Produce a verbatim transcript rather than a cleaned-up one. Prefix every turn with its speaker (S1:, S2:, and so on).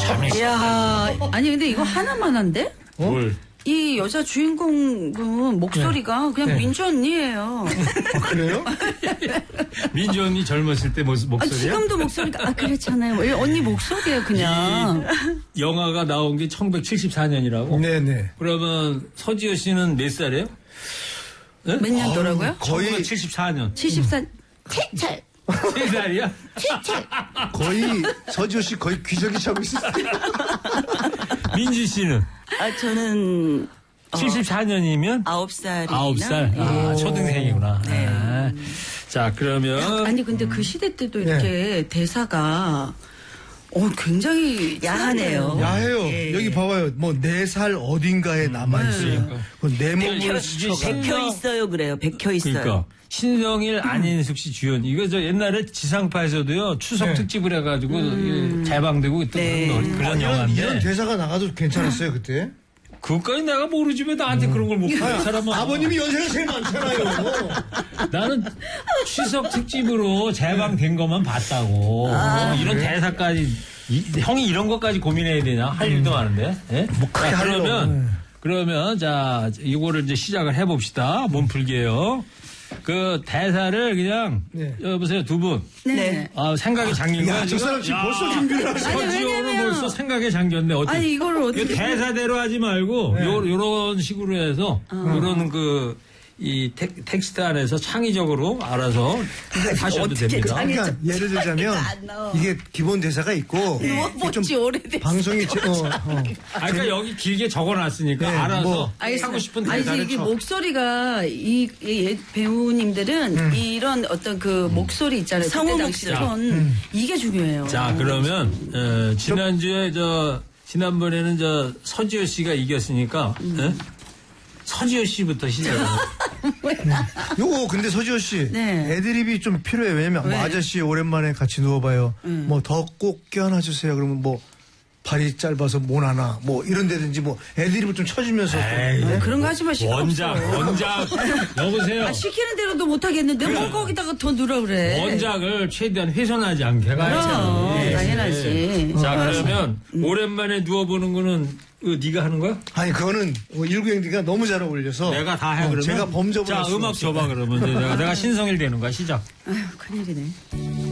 S1: 이야, 아니 근데 이거 하나만 한데?
S2: 뭘?
S1: 이 여자 주인공은 목소리가
S3: 네.
S1: 그냥
S3: 네.
S1: 민주 언니예요.
S3: 아, 그래요?
S2: 민주 언니 젊었을 때 모습,
S1: 아,
S2: 목소리야?
S1: 지금도 목소리가 아 그렇잖아요. 원래 언니 목소리예요 그냥.
S2: 이 영화가 나온 게 천구백칠십사 년이라고?
S3: 네네.
S2: 그러면 서지효 씨는 몇 살이에요? 네?
S1: 몇 년도라고요?
S3: 거의
S2: 천구백칠십사 년.
S1: 칠십사. 채채.
S2: 세 살이야?
S3: 거의 서지효 씨 거의 귀저귀 차고 있었어요.
S2: 민주 씨는?
S4: 아, 저는
S2: 칠십사 년이면?
S4: 아홉 살이나.
S2: 아홉 살? 아, 초등생이구나.
S4: 네.
S2: 아. 자, 그러면.
S1: 아니 근데 그 시대 때도
S3: 네.
S1: 이렇게 대사가 어 굉장히
S4: 야하네요.
S3: 야해요.
S4: 예.
S3: 여기 봐봐요. 뭐 네 살 어딘가에 남아있어요. 그내 몸을
S2: 백혀-
S3: 스쳐가.
S4: 백혀 있어요, 그래요. 백혀 있어요.
S2: 그러니까. 신성일, 안인숙 씨 주연. 이거 저 옛날에 지상파에서도요, 추석
S3: 네.
S2: 특집을 해가지고 음. 재방되고 있던
S4: 네.
S2: 그런, 그런
S3: 이런,
S2: 영화인데.
S3: 이런 대사가 나가도 괜찮았어요 그때.
S2: 그것까지 내가 모르지 왜 나한테 그런 걸 못 본 사람은.
S3: 아버님이 연세가 제일 많잖아요.
S2: 나는 추석 특집으로 재방된 것만 봤다고. 어, 이런 대사까지, 이, 형이 이런 것까지 고민해야 되냐? 할 일도 많은데. 예?
S3: 뭐 크게
S2: 자,
S3: 하려고.
S2: 그러면, 그러면, 자, 이거를 이제 시작을 해봅시다. 몸 풀게요. 그 대사를 그냥,
S3: 네.
S2: 여보세요, 두 분.
S1: 네.
S2: 아, 생각에 잠긴 거야.
S3: 야, 저
S2: 지금?
S3: 사람 지금
S2: 야,
S3: 벌써 준비를 하시네.
S2: 서지효는
S1: 왜냐면-
S2: 벌써 생각에 잠겼네. 어떻게.
S1: 아니 이거를 어떻게
S2: 이거 대사대로 하지 말고
S3: 네.
S2: 요 요런 식으로 해서 요런 그 이 텍스트 안에서 창의적으로 알아서 하셔도 됩니다.
S3: 그러니까 예를 들자면
S1: 안 나와.
S3: 이게 기본 대사가 있고
S1: 누워본지
S3: 좀
S1: 오래됐어.
S3: 방송이 제- 어, 어.
S2: 아, 그러니까 여기 길게 적어놨으니까
S3: 네,
S2: 알아서
S3: 뭐.
S2: 하고 싶은
S1: 아니
S2: 대사를
S1: 이게
S2: 쳐.
S1: 목소리가 이, 이 배우님들은
S3: 음.
S1: 이런 어떤 그 목소리 있잖아요.
S4: 성우
S1: 그때 당시
S4: 목소리.
S1: 톤
S3: 음.
S1: 이게 중요해요.
S2: 자, 그러면 어, 지난주에 저 지난번에는 저 서지효 씨가 이겼으니까 예? 서지효 씨부터 시작해요.
S3: 요거 근데 서지효 씨
S1: 네.
S3: 애드립이 좀 필요해요. 왜냐면 뭐
S1: 왜?
S3: 아저씨 오랜만에 같이 누워봐요. 뭐 더 꼭 껴안아주세요. 그러면 뭐 발이 짧아서 못 하나 뭐 이런 데든지 뭐 애드립을 좀 쳐주면서
S2: 에이,
S1: 아, 그런 거 하지 마. 시간
S2: 원작,
S1: 없어.
S2: 원작. 여보세요.
S1: 아, 시키는 대로도 못 하겠는데 뭘 거기다가 더 넣으라 그래.
S2: 원작을 최대한 훼손하지 않게
S1: 그럼
S2: 가야죠.
S1: 당연하지.
S2: 자, 그러면 오랜만에 누워보는 거는 그 네가 하는 거야?
S3: 아니 그거는 뭐 일구행디가 너무 잘 어울려서
S2: 내가 다 해
S3: 어,
S2: 그러면?
S3: 제가 범접을
S2: 자,
S3: 할 수가
S2: 음악
S3: 없어요.
S2: 줘봐 그러면 이제 내가, 내가 신성일 되는 거야 시작.
S1: 아유 큰일이네.